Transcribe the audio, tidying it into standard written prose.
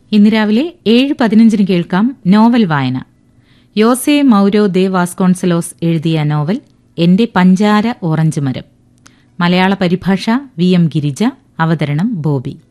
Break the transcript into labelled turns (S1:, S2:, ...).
S1: ഇന്ന് രാവിലെ 7:15 കേൾക്കാം നോവൽ വായന. യോസെ മൌരോ ദെ വാസ്കോൺസലോസ് എഴുതിയ നോവൽ എന്റെ പഞ്ചാര ഓറഞ്ച് മരം. മലയാള പരിഭാഷ VM ഗിരിജ. അവതരണം ബോബി.